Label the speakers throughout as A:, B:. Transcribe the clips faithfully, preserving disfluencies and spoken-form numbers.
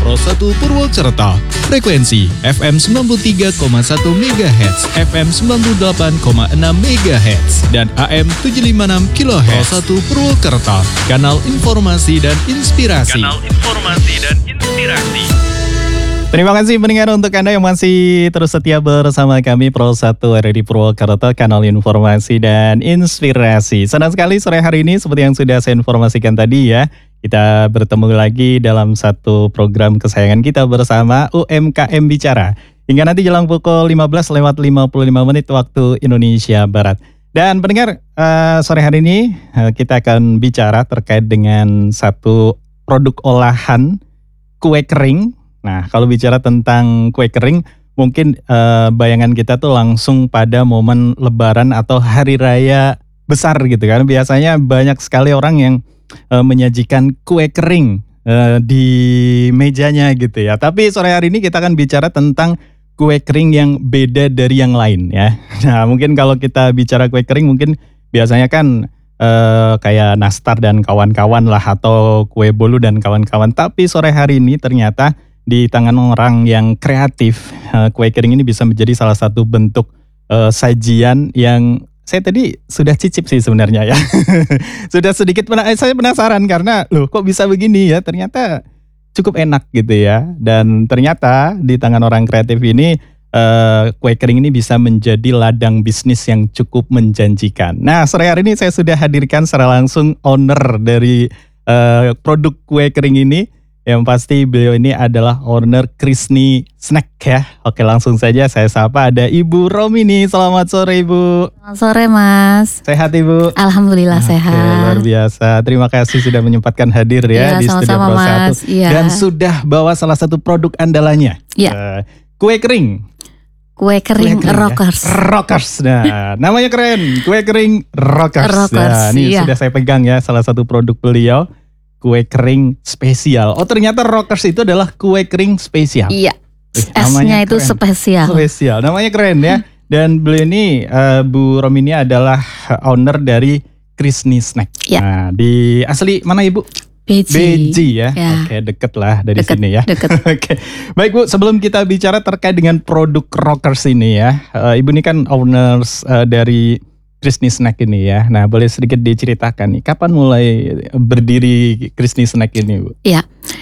A: Pro satu Purwokerto. Frekuensi F M sembilan puluh tiga koma satu megahertz, F M sembilan puluh delapan koma enam megahertz, dan A M tujuh ratus lima puluh enam kilohertz. Pro satu Purwokerto, kanal informasi dan inspirasi.
B: Kanal informasi dan inspirasi.
C: Terima kasih pendengar untuk Anda yang masih terus setia bersama kami Pro satu R D Purwokerto, kanal informasi dan inspirasi. Senang sekali sore hari ini seperti yang sudah saya informasikan tadi ya. Kita bertemu lagi dalam satu program kesayangan kita bersama U M K M Bicara. Hingga nanti jelang pukul lima belas lewat lima puluh lima menit waktu Indonesia Barat. Dan pendengar, uh, sore hari ini uh, kita akan bicara terkait dengan satu produk olahan kue kering. Nah, kalau bicara tentang kue kering, mungkin uh, bayangan kita tuh langsung pada momen Lebaran atau Hari Raya besar gitu kan. Biasanya banyak sekali orang yang uh, menyajikan kue kering uh, di mejanya gitu ya. Tapi sore hari ini kita akan bicara tentang kue kering yang beda dari yang lain ya. Nah, mungkin kalau kita bicara kue kering mungkin biasanya kan uh, kayak nastar dan kawan-kawan lah, atau kue bolu dan kawan-kawan. Tapi sore hari ini ternyata di tangan orang yang kreatif, uh, kue kering ini bisa menjadi salah satu bentuk uh, sajian yang saya tadi sudah cicip sih sebenarnya ya. Sudah sedikit pena- saya penasaran karena loh kok bisa begini ya, ternyata cukup enak gitu ya. Dan ternyata di tangan orang kreatif ini uh, kue kering ini bisa menjadi ladang bisnis yang cukup menjanjikan. Nah, sore hari ini saya sudah hadirkan secara langsung owner dari uh, produk kue kering ini. Yang pasti beliau ini adalah owner Krisni Snack ya. Oke, langsung saja saya sapa ada Ibu Romini. Selamat sore Ibu.
D: Selamat sore Mas.
C: Sehat Ibu?
D: Alhamdulillah
C: Oke,
D: sehat.
C: luar biasa. Terima kasih sudah menyempatkan hadir ya,
D: Ya,
C: di Studio
D: sama-sama,
C: Pro
D: Mas.
C: satu.
D: Iya.
C: Dan sudah bawa salah satu produk andalannya.
D: Iya.
C: Uh, kue kering.
D: Kue kering,
C: Kue kering
D: Rockers.
C: Ya? Rockers. Nah, namanya keren. Kue kering Rockers. Nah,
D: Rockers,
C: ini
D: iya.
C: sudah saya pegang ya, salah satu produk beliau. Kue kering spesial. Oh, ternyata Rockers itu adalah kue kering spesial.
D: Iya.
C: Eh,
D: S-nya itu
C: keren.
D: spesial.
C: Spesial. Namanya keren ya. Dan beliau ini uh, Bu Romini adalah owner dari Krisni Snack.
D: Iya.
C: Nah, di asli mana Ibu?
D: Beji.
C: Beji ya.
D: Ya.
C: Oke, deket lah dari
D: Deket,
C: sini ya.
D: deket.
C: Oke. Baik Bu, sebelum kita bicara terkait dengan produk Rockers ini ya. Uh, Ibu ini kan owners uh, dari Krisni Snack ini ya. Nah, boleh sedikit diceritakan nih, kapan mulai berdiri Krisni Snack ini Bu?
D: Iya.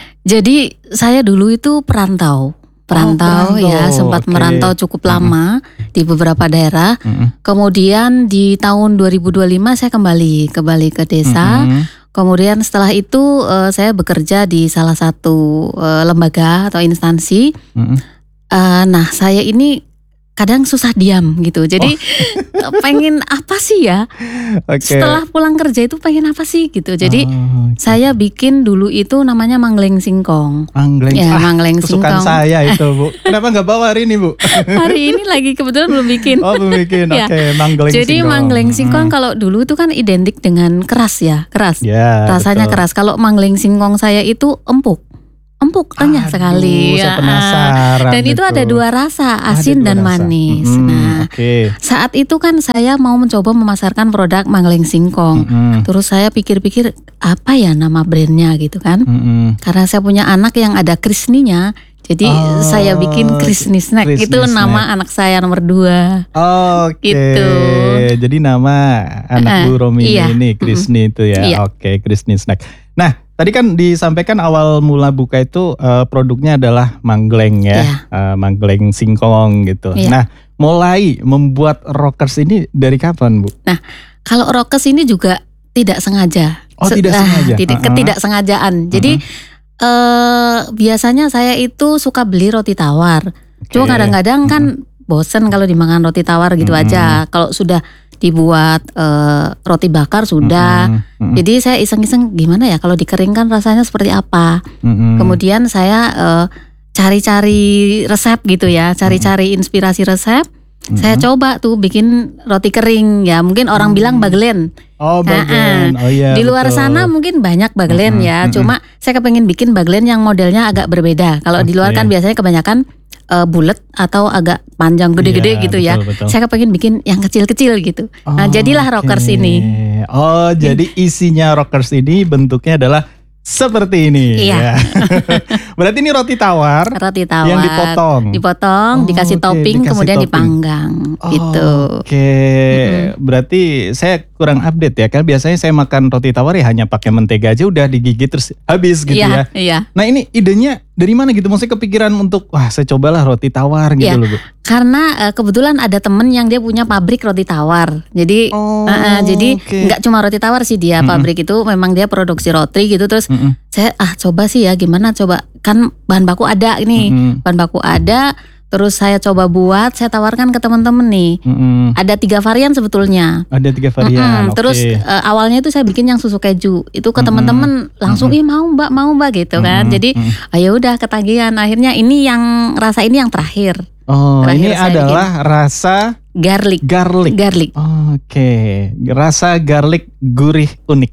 D: Jadi saya dulu itu perantau. Perantau,
C: perantau.
D: ya, sempat
C: Oke.
D: merantau cukup lama di beberapa daerah.
C: Mm-mm.
D: Kemudian di tahun dua ribu dua puluh lima saya kembali kembali ke desa.
C: Mm-mm.
D: Kemudian setelah itu eh, saya bekerja di salah satu eh, lembaga atau instansi.
C: Mm-mm.
D: Eh, nah, saya ini kadang susah diam gitu. Jadi
C: Oh.
D: pengen apa sih ya?
C: Oke.
D: Setelah pulang kerja itu pengen apa sih gitu. Jadi
C: Oh, oke.
D: saya bikin dulu itu namanya Mangleng Singkong.
C: Mangleng.
D: Ya,
C: Ah,
D: Mangleng
C: kesukaan
D: Singkong.
C: saya itu Bu. Kenapa nggak bawa hari ini Bu?
D: Hari ini lagi kebetulan belum bikin.
C: Oh, belum bikin.
D: Ya.
C: Oke, Mangleng
D: Jadi
C: Singkong.
D: Mangleng Singkong
C: Mm.
D: kalau dulu itu kan identik dengan keras ya, keras.
C: Ya,
D: Rasanya
C: betul.
D: keras. Kalau Mangleng Singkong saya itu empuk. Empuk, renyah
C: Aduh,
D: sekali.
C: saya
D: Ya.
C: penasaran
D: Dan itu ada dua rasa, asin
C: Ada dua
D: dan
C: rasa.
D: manis.
C: Mm-mm,
D: Nah,
C: Oke.
D: saat itu kan saya mau mencoba memasarkan produk Mangleng Singkong.
C: Mm-mm,
D: Terus saya pikir-pikir apa ya nama brandnya gitu kan.
C: mm-mm.
D: Karena saya punya anak yang ada Krisninya. Jadi
C: Oh,
D: saya bikin Krisni Snack.
C: Krisni
D: Itu nama
C: Snack.
D: anak saya nomor dua.
C: Oke.
D: Gitu.
C: Jadi nama anak
D: Eh,
C: Bu Romini
D: iya.
C: ini Krisni itu ya.
D: Iya.
C: Oke, Krisni Snack. Nah, tadi kan disampaikan awal mula buka itu eh, produknya adalah Mangleng ya.
D: Iya.
C: Eh, Mangleng Singkong gitu.
D: Iya.
C: Nah, mulai membuat Rockers ini dari kapan, Bu?
D: Kalau Rockers ini juga tidak sengaja.
C: Oh, tidak
D: ah,
C: sengaja.
D: Tidak,
C: Uh-uh.
D: ketidaksengajaan. Jadi eh biasanya saya itu suka beli roti tawar. Cuma
C: Oke.
D: kadang-kadang kan bosen kalau dimakan roti tawar gitu
C: Mm-mm.
D: aja. Kalau sudah dibuat eh, roti bakar sudah.
C: Mm-mm, mm-mm,
D: Jadi saya iseng-iseng gimana ya kalau dikeringkan rasanya seperti apa.
C: mm-mm.
D: Kemudian saya eh, cari-cari resep gitu ya, cari-cari inspirasi resep.
C: Mm-mm.
D: Saya coba tuh bikin roti kering ya. Mungkin orang bilang bagelen.
C: Oh, bagian. Oh iya.
D: Di luar
C: betul.
D: sana mungkin banyak bagelen
C: Mm-mm,
D: ya.
C: mm-mm.
D: Cuma saya kepengen bikin bagelen yang modelnya agak berbeda. Kalau di luar
C: Oke.
D: kan biasanya kebanyakan uh, bulat atau agak panjang gede-gede
C: Iya,
D: gitu ya.
C: betul, betul.
D: Saya kepengen bikin yang kecil-kecil gitu. Nah,
C: Oh,
D: jadilah
C: oke.
D: Rockers ini.
C: Oh, jadi isinya Rockers ini bentuknya adalah seperti ini.
D: Iya.
C: Ya. Berarti ini roti tawar.
D: Roti tawar.
C: Yang dipotong.
D: Dipotong,
C: Oh,
D: dikasih
C: oke,
D: topping,
C: dikasih
D: kemudian
C: topping.
D: dipanggang.
C: Oh,
D: gitu.
C: Oke, berarti saya kurang update ya. Kan biasanya saya makan roti tawar ya hanya pakai mentega aja udah digigit terus habis gitu ya.
D: Iya, iya.
C: Nah ini idenya dari mana gitu? Maksudnya kepikiran untuk wah saya cobalah roti tawar gitu
D: Iya.
C: loh Bu.
D: Karena uh, kebetulan ada temen yang dia punya pabrik roti tawar. Jadi
C: Oh,
D: uh, uh, jadi
C: oke.
D: nggak cuma roti tawar sih dia,
C: Mm-mm.
D: pabrik itu memang dia produksi roti gitu. Terus
C: Mm-mm.
D: saya ah coba sih ya gimana coba, kan bahan baku ada ini,
C: Mm-mm.
D: bahan baku ada. Terus saya coba buat, saya tawarkan ke teman-teman nih.
C: Mm-mm.
D: Ada tiga varian sebetulnya.
C: Ada tiga varian.
D: Mm-mm.
C: Oke.
D: Terus uh, awalnya itu saya bikin yang susu keju. Itu ke
C: Mm-mm.
D: teman-teman langsung ih mau mbak mau mbak gitu kan.
C: Mm-mm.
D: Jadi
C: Mm-mm.
D: ayo udah ketagihan. Akhirnya ini yang rasa ini yang terakhir.
C: Oh
D: Terakhir
C: ini
D: saya
C: adalah rasa
D: Garlic.
C: garlic.
D: Garlic.
C: Oke, rasa garlic gurih unik.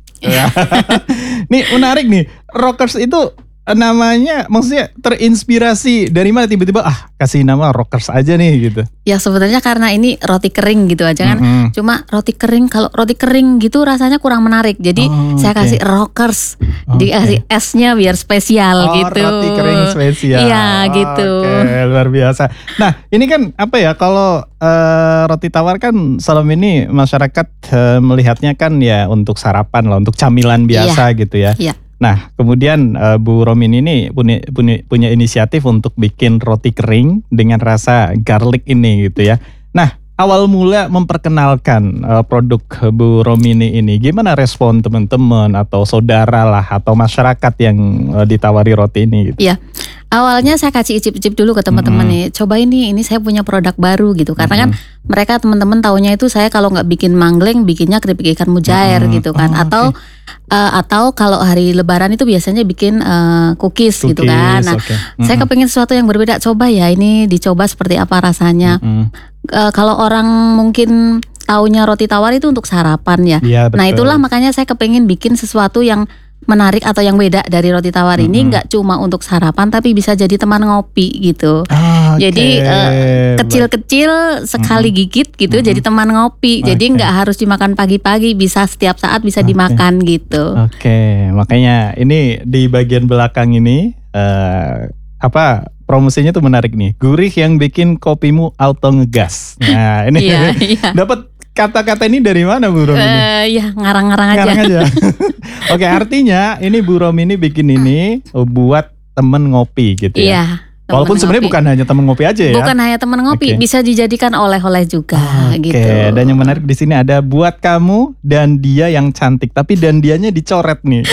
C: Nih menarik nih, Rockers itu namanya maksudnya terinspirasi dari mana tiba-tiba ah kasih nama Rockers aja nih gitu.
D: Ya sebenarnya karena ini roti kering gitu aja kan.
C: Mm-mm.
D: Cuma roti kering, kalau roti kering gitu rasanya kurang menarik. Jadi
C: Oh,
D: saya
C: oke.
D: kasih Rockers,
C: Oke.
D: dikasih S-nya biar spesial
C: Oh,
D: gitu.
C: roti kering spesial.
D: Iya, gitu.
C: Oke, luar biasa. Nah, ini kan apa ya kalau eh, roti tawar kan selama ini masyarakat eh, melihatnya kan ya untuk sarapan lah, untuk camilan biasa gitu ya.
D: Iya.
C: Nah, kemudian eh, Bu Romin ini punya, punya punya inisiatif untuk bikin roti kering dengan rasa garlic ini gitu ya. Nah, awal mula memperkenalkan eh, produk Bu Romini ini, gimana respon teman-teman atau saudara lah atau masyarakat yang eh, ditawari roti ini gitu?
D: Iya. Awalnya saya kasih icip-icip dulu ke teman-teman
C: Mm-mm.
D: nih. Coba ini, ini saya punya produk baru gitu. Karena kan
C: Mm-mm.
D: mereka teman-teman taunya itu saya kalau nggak bikin manggleng, bikinnya keripik ikan mujair
C: Mm-mm.
D: gitu kan.
C: Oh,
D: atau eh, atau kalau hari Lebaran itu biasanya bikin eh, cookies, gitu kan. Nah,
C: Cookies, oke.
D: saya
C: Mm-mm.
D: kepingin sesuatu yang berbeda. Coba ya ini dicoba seperti apa rasanya.
C: Mm-mm.
D: Eh, kalau orang mungkin taunya roti tawar itu untuk sarapan ya.
C: Iya,
D: Nah
C: betul.
D: itulah makanya saya kepingin bikin sesuatu yang menarik atau yang beda dari roti tawar ini,
C: Mm-mm.
D: nggak cuma untuk sarapan tapi bisa jadi teman ngopi gitu.
C: Ah, oke.
D: Jadi, eh, Kecil-kecil sekali gigit gitu
C: Mm-mm.
D: jadi teman ngopi. Jadi
C: Oke.
D: nggak harus dimakan pagi-pagi, bisa setiap saat bisa
C: Oke.
D: dimakan gitu.
C: Oke, makanya ini di bagian belakang ini eh, apa promosinya tuh menarik nih. Gurih yang bikin kopimu auto ngegas. Nah, ini
D: Iya, iya.
C: dapat kata-kata ini dari mana Bu Rom ini?
D: Eh, ya ngarang-ngarang aja.
C: Sekarang aja. Oke, artinya ini Bu Rom ini bikin ini buat temen ngopi gitu ya.
D: Iya.
C: Walaupun
D: temen
C: sebenarnya
D: ngopi.
C: bukan hanya temen ngopi aja ya.
D: Bukan hanya teman ngopi,
C: Oke.
D: bisa dijadikan oleh-oleh juga
C: Oke,
D: gitu.
C: dan yang menarik di sini ada buat kamu dan dia yang cantik, tapi dan dianya dicoret nih.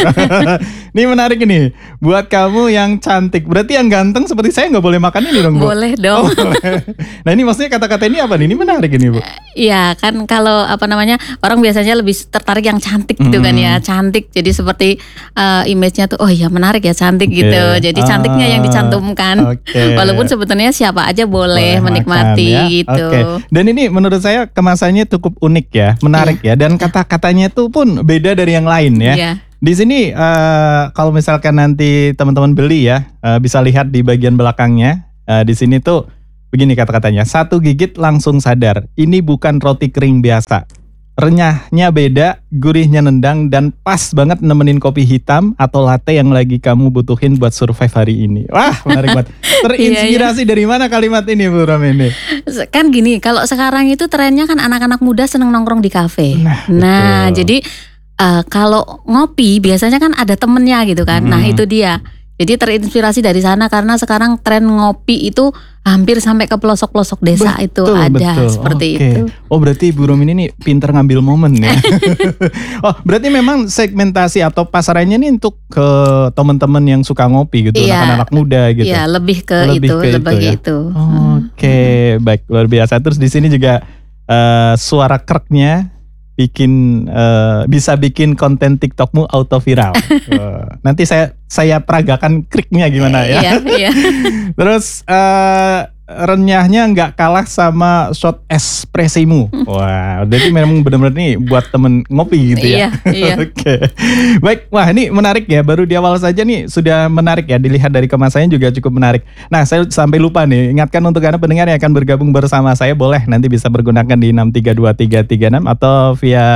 C: Ini menarik ini, buat kamu yang cantik. Berarti yang ganteng seperti saya nggak boleh makan ini dong, Bu?
D: Boleh
C: Oh,
D: dong.
C: boleh. Nah ini maksudnya kata-kata ini apa nih? Ini menarik ini, Bu.
D: Iya kan, kalau apa namanya, orang biasanya lebih tertarik yang cantik gitu kan ya. Cantik jadi seperti uh, image-nya tuh, oh iya menarik ya cantik
C: Oke.
D: gitu. Jadi cantiknya yang
C: Ah,
D: dicantumkan.
C: Oke.
D: Walaupun sebetulnya siapa aja boleh,
C: Boleh
D: menikmati
C: makan, ya.
D: gitu.
C: Oke. Dan ini menurut saya kemasannya cukup unik ya, menarik ya. Dan kata-katanya itu pun beda dari yang lain ya.
D: Iya.
C: Di sini eh, kalau misalkan nanti teman-teman beli ya, eh, bisa lihat di bagian belakangnya. Eh, di sini tuh begini kata-katanya, satu gigit langsung sadar, ini bukan roti kering biasa. Renyahnya beda, gurihnya nendang, dan pas banget nemenin kopi hitam atau latte yang lagi kamu butuhin buat survive hari ini. Wah, menarik banget. Terinspirasi dari mana kalimat ini, Bu Rom ini?
D: Kan gini, kalau sekarang itu trennya kan anak-anak muda seneng nongkrong di kafe.
C: Nah,
D: Nah,
C: betul.
D: jadi uh, kalau ngopi biasanya kan ada temennya gitu kan. Nah
C: Hmm.
D: itu dia. Jadi terinspirasi dari sana karena sekarang tren ngopi itu hampir sampai ke pelosok-pelosok desa itu
C: Betul,
D: ada
C: betul.
D: seperti
C: Oke.
D: itu.
C: Oh berarti Bu Rom ini nih pinter ngambil momen ya. Oh berarti memang segmentasi atau pasarannya nih untuk ke teman-teman yang suka ngopi gitu,
D: Iya.
C: anak-anak muda gitu.
D: Iya, lebih ke
C: Lebih
D: itu,
C: ke
D: lebih
C: itu ya.
D: itu.
C: Oke, baik, luar biasa. Terus di sini juga eh, suara kreknya bikin eh, bisa bikin konten TikTokmu auto viral. Eh, nanti saya saya peragakan kriknya gimana ya.
D: Iya, iya.
C: Terus eh, renyahnya nggak kalah sama shot espressimu. Wah, jadi memang benar-benar nih buat temen ngopi gitu ya.
D: Iya, iya.
C: Oke, baik. Wah ini menarik ya. Baru di awal saja nih sudah menarik ya. Dilihat dari kemasannya juga cukup menarik. Nah saya sampai lupa nih. Ingatkan untuk anda pendengar yang akan bergabung bersama saya, boleh nanti bisa bergunakan di enam tiga dua tiga tiga enam atau via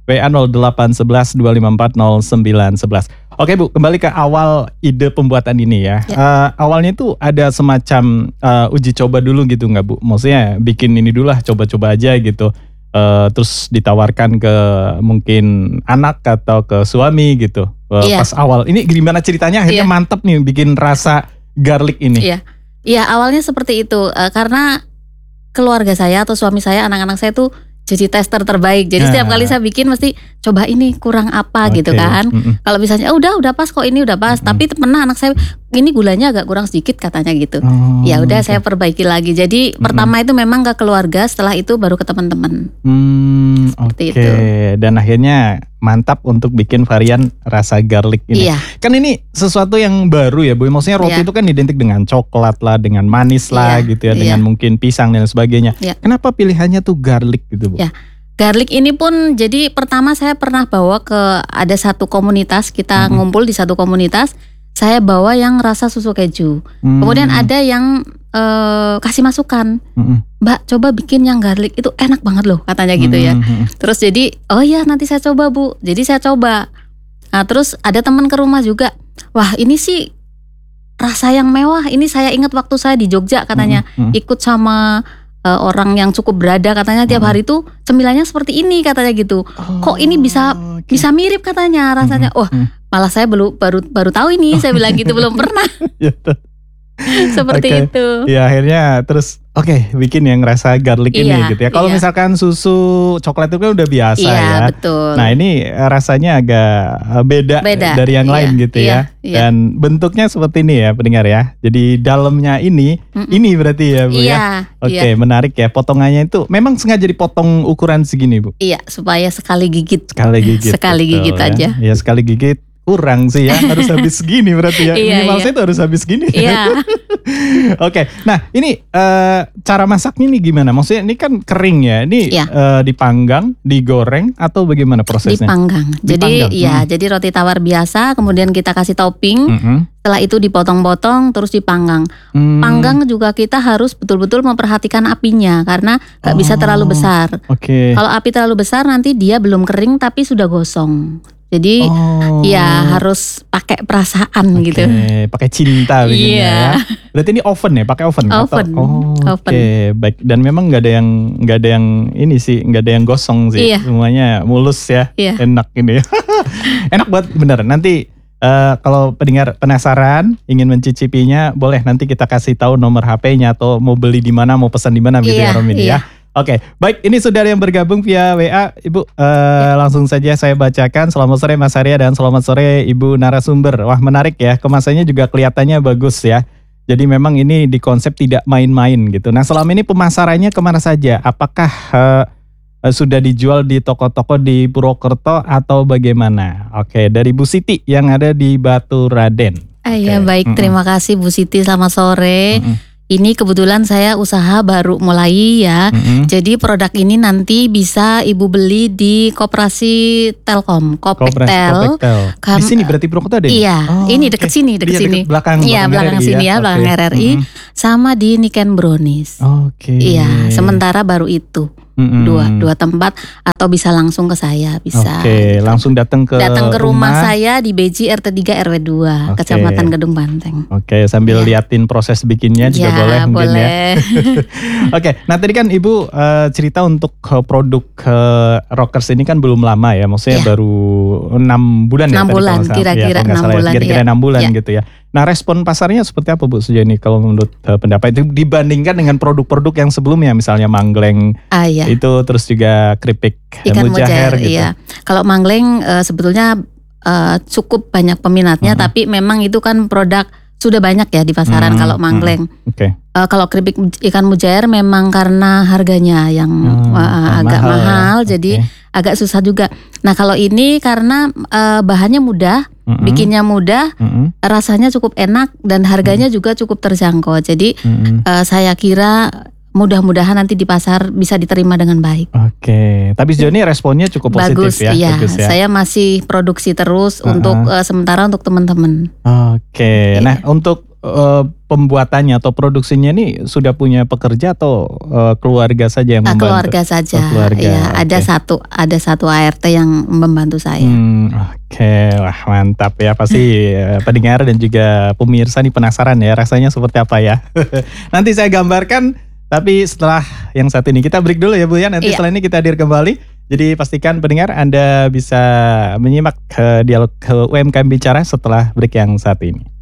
C: W A nol delapan satu satu dua lima empat nol sembilan satu satu. Oke Bu, kembali ke awal ide pembuatan ini ya.
D: Ya.
C: Uh, awalnya tuh ada semacam uh, uji coba dulu gitu nggak Bu? Maksudnya bikin ini dulu lah, coba-coba aja gitu. Uh, terus ditawarkan ke mungkin anak atau ke suami gitu. Uh,
D: Iya.
C: Pas awal, ini gimana ceritanya akhirnya
D: Iya.
C: mantep nih bikin rasa garlic ini?
D: Iya, iya awalnya seperti itu eh, karena keluarga saya atau suami saya, anak-anak saya tuh jadi tester terbaik. Jadi
C: Nah.
D: setiap kali saya bikin mesti coba ini kurang apa
C: Oke,
D: gitu kan.
C: mm-mm.
D: Kalau misalnya oh, udah udah pas kok ini udah pas,
C: Mm-mm.
D: tapi pernah anak saya ini gulanya agak kurang sedikit katanya gitu.
C: Oh,
D: Ya udah
C: oke.
D: saya perbaiki lagi. Jadi pertama itu memang ke keluarga, setelah itu baru ke teman-teman.
C: Hmm,
D: Seperti
C: oke.
D: itu.
C: Dan akhirnya mantap untuk bikin varian rasa garlic ini.
D: Iya,
C: Kan ini sesuatu yang baru ya Bu. Maksudnya roti
D: Iya.
C: itu kan identik dengan coklat lah, dengan manis lah
D: Iya,
C: gitu ya,
D: iya.
C: dengan mungkin pisang dan sebagainya.
D: Iya.
C: Kenapa pilihannya tuh garlic gitu Bu?
D: Ya. Garlic ini pun jadi pertama saya pernah bawa ke ada satu komunitas, kita
C: Mm-mm.
D: ngumpul di satu komunitas, saya bawa yang rasa susu keju.
C: Hmm,
D: Kemudian ada yang eh, kasih masukan,
C: mm-mm.
D: Mbak coba bikin yang garlic itu enak banget loh katanya gitu ya.
C: Hmm,
D: Terus jadi oh ya nanti saya coba Bu, jadi saya coba. Nah terus ada teman ke rumah juga, wah ini sih rasa yang mewah, ini saya ingat waktu saya di Jogja katanya
C: hmm, hmm.
D: ikut sama eh, orang yang cukup berada katanya tiap
C: Mm-mm.
D: hari tuh cemilannya seperti ini katanya gitu. Kok ini bisa
C: Oh, oke.
D: bisa mirip katanya rasanya.
C: Mm-mm,
D: Wah
C: mm.
D: malah saya belum baru baru tahu ini saya bilang gitu belum pernah
C: Ya, tuh.
D: seperti
C: Oke.
D: itu.
C: Ya akhirnya terus oke bikin yang rasa garlic ini
D: Iya,
C: gitu ya. Kalau
D: iya.
C: misalkan susu coklat itu kan udah biasa
D: Iya
C: ya.
D: betul.
C: Nah ini eh, rasanya agak eh, beda,
D: Beda,
C: dari yang
D: iya,
C: lain gitu
D: iya,
C: ya.
D: iya.
C: Dan bentuknya seperti ini ya pendengar ya. Jadi dalamnya ini,
D: Mm-mm.
C: ini berarti ya Bu ya.
D: Iya,
C: Oke
D: iya,
C: menarik ya, potongannya itu memang sengaja dipotong ukuran segini Bu.
D: iya supaya sekali gigit.
C: Sekali gigit.
D: Sekali
C: betul
D: gigit
C: ya.
D: aja.
C: Ya sekali gigit kurang sih ya, harus habis segini berarti ya.
D: Iya,
C: Minimal
D: iya.
C: saya itu harus habis segini.
D: Iya,
C: Oke, nah ini eh, cara masaknya nih gimana? Maksudnya ini kan kering ya, ini
D: Iya.
C: eh, dipanggang, digoreng atau bagaimana prosesnya?
D: dipanggang. Jadi
C: Dipanggang,
D: ya,
C: hmm.
D: jadi roti tawar biasa, kemudian kita kasih topping,
C: Mm-mm.
D: setelah itu dipotong-potong terus dipanggang.
C: Hmm,
D: Panggang juga kita harus betul-betul memperhatikan apinya karena nggak bisa
C: Oh.
D: terlalu besar.
C: Oke.
D: Kalau api terlalu besar nanti dia belum kering tapi sudah gosong. Jadi
C: Oh.
D: ya harus pakai perasaan
C: Oke,
D: gitu.
C: pakai cinta bikinnya
D: Iya.
C: ya. Berarti ini oven ya, pakai oven? atau-
D: Oven,
C: Oh,
D: oven.
C: Oke, baik. Dan memang nggak ada yang nggak ada yang ini sih, nggak ada yang gosong sih.
D: Iya.
C: Semuanya mulus ya,
D: Iya.
C: enak ini. Enak banget bener. Nanti eh, kalau pendengar penasaran ingin mencicipinya, boleh nanti kita kasih tahu nomor H P-nya atau mau beli di mana, mau pesan di mana gitu ya
D: Iya,
C: Rom ini
D: iya.
C: ya. Oke, baik. Ini saudara yang bergabung via W A, Ibu. eh, Langsung saja saya bacakan. Selamat sore Mas Arya dan selamat sore Ibu narasumber. Wah menarik ya, kemasannya juga kelihatannya bagus ya. Jadi memang ini di konsep tidak main-main gitu. Nah selama ini pemasarannya kemana saja? Apakah eh, eh, sudah dijual di toko-toko di Purwokerto atau bagaimana? Oke, dari Bu Siti yang ada di Batu Raden.
D: Ah, ya
C: Oke.
D: baik,
C: Mm-mm.
D: terima kasih Bu Siti, selamat sore.
C: Mm-mm.
D: Ini kebetulan saya usaha baru mulai ya.
C: Mm-mm.
D: Jadi produk ini nanti bisa Ibu beli di Koperasi Telkom,
C: Koperasi
D: Kopektel.
C: Kopektel. Di
D: Kam-
C: sini berarti Purwokerto ada?
D: Iya,
C: Oh,
D: ini
C: oke.
D: deket sini, deket
C: Iya,
D: sini.
C: deket belakang,
D: Iya, belakang
C: R I
D: sini ya,
C: Oke.
D: belakang R R I.
C: Mm-mm.
D: Sama di Niken Brownies.
C: Oke.
D: Iya, sementara baru itu.
C: Mm-mm.
D: Dua, dua tempat atau bisa langsung ke saya, bisa.
C: Oke,
D: gitu.
C: langsung datang ke
D: Datang ke rumah, saya di B J R T tiga R W dua,
C: Oke.
D: Kecamatan Gedung Banteng.
C: Oke, sambil
D: Iya.
C: liatin proses bikinnya juga
D: Ya,
C: boleh mungkin ya.
D: boleh.
C: Oke, nah tadi kan Ibu eh, cerita untuk eh, produk eh, Rockers ini kan belum lama ya, maksudnya
D: Iya.
C: baru enam bulan ya.
D: Enam
C: tadi
D: bulan,
C: kalau nggak salah.
D: kira-kira
C: Iya, kalau nggak
D: enam
C: salah ya.
D: bulan,
C: Kira-kira
D: iya.
C: enam bulan
D: Iya.
C: gitu ya. Nah respon pasarnya seperti apa Bu sejauh ini kalau menurut eh, pendapat itu dibandingkan dengan produk-produk yang sebelumnya, misalnya Mangleng
D: Ah ya.
C: itu, terus juga keripik eh,
D: Ikan
C: mujair
D: mujair,
C: gitu.
D: iya. Kalau Mangleng eh, sebetulnya eh, cukup banyak peminatnya,
C: Mm-mm.
D: tapi memang itu kan produk sudah banyak ya di pasaran
C: Mm-mm,
D: kalau Mangleng.
C: Oke.
D: Eh, kalau keripik muj- ikan mujair memang karena harganya yang
C: Hmm,
D: eh, agak
C: mahal
D: mahal,
C: ya.
D: jadi
C: Oke.
D: agak susah juga. Nah kalau ini karena eh, bahannya mudah,
C: Mm-mm.
D: bikinnya mudah,
C: Mm-mm.
D: rasanya cukup enak dan harganya juga cukup terjangkau. Jadi
C: Mm-mm.
D: eh, saya kira mudah-mudahan nanti di pasar bisa diterima dengan baik.
C: Oke, tapi sejauh ini responnya cukup positif
D: Bagus,
C: ya.
D: iya.
C: Bagus ya.
D: Saya masih produksi terus
C: Uh-uh.
D: untuk eh, sementara untuk teman-teman.
C: Oke,
D: Iya.
C: nah untuk eh, pembuatannya atau produksinya nih sudah punya pekerja atau eh, keluarga saja yang
D: Nah,
C: membantu?
D: keluarga saja.
C: Oh, keluarga,
D: Ya, ada
C: oke.
D: satu ada satu A R T yang membantu saya.
C: Hmm, oke, wah mantap ya, pasti eh, pendengar dan juga pemirsa nih penasaran ya rasanya seperti apa ya. Nanti saya gambarkan, tapi setelah yang satu ini kita break dulu ya Bu ya. Nanti
D: Iya.
C: setelah ini kita hadir kembali. Jadi pastikan pendengar Anda bisa menyimak ke dialog ke U M K M Bicara setelah break yang satu ini.